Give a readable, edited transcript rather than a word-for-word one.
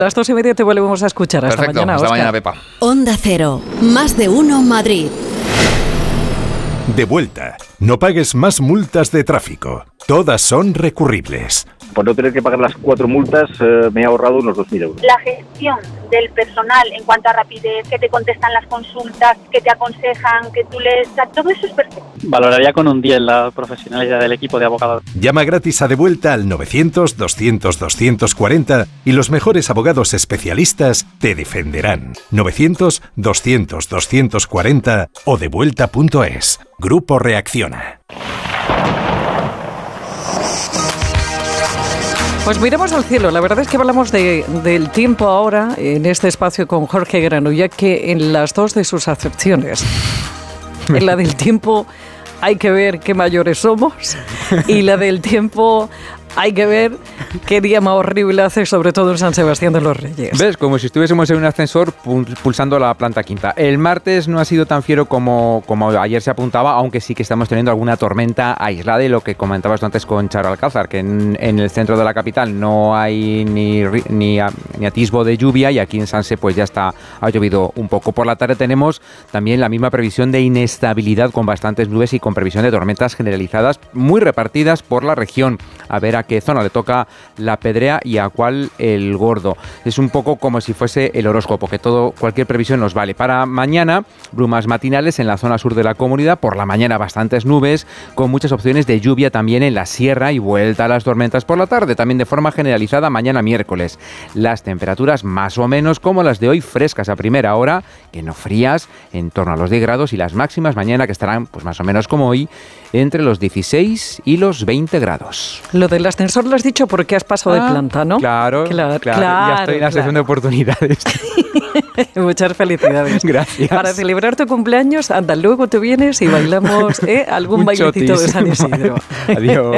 A las 2:30 te volvemos a escuchar. Hasta Perfecto, mañana, hasta Óscar. mañana, Pepa. Onda Cero, más de uno Madrid. De vuelta. No pagues más multas de tráfico. Todas son recurribles. Por no tener que pagar las 4 multas, me he ahorrado unos 2.000 euros. La gestión del personal en cuanto a rapidez, que te contestan las consultas, que te aconsejan, que tú lees, todo eso es perfecto. Valoraría con un 10 la profesionalidad del equipo de abogados. Llama gratis a De Vuelta al 900-200-240 y los mejores abogados especialistas te defenderán. 900-200-240 o devuelta.es. Grupo Reacciona. Pues miremos al cielo. La verdad es que hablamos del tiempo ahora en este espacio con Jorge Granulla, que en las dos de sus acepciones, en la del tiempo hay que ver qué mayores somos y la del tiempo hay que ver qué día más horrible hace, sobre todo en San Sebastián de los Reyes. ¿Ves? Como si estuviésemos en un ascensor pulsando la planta quinta. El martes no ha sido tan fiero como ayer se apuntaba, aunque sí que estamos teniendo alguna tormenta aislada, y lo que comentabas tú antes con Charo Alcázar, que en el centro de la capital no hay ni atisbo de lluvia, y aquí en Sanse pues ya ha llovido un poco. Por la tarde tenemos también la misma previsión de inestabilidad, con bastantes nubes y con previsión de tormentas generalizadas muy repartidas por la región. A ver a qué zona le toca la pedrea y a cuál el gordo. Es un poco como si fuese el horóscopo, que cualquier previsión nos vale. Para mañana, brumas matinales en la zona sur de la comunidad, por la mañana bastantes nubes, con muchas opciones de lluvia también en la sierra y vuelta a las tormentas por la tarde, también de forma generalizada mañana miércoles. Las temperaturas más o menos como las de hoy, frescas a primera hora, que no frías, en torno a los 10 grados, y las máximas mañana que estarán pues más o menos como hoy, entre los 16 y los 20 grados. Lo del ascensor lo has dicho porque has pasado de planta, ¿no? Claro. Ya estoy en la sección de oportunidades. Muchas felicidades. Gracias. Para celebrar tu cumpleaños, anda, luego te vienes y bailamos algún bailecito de San Isidro. Adiós.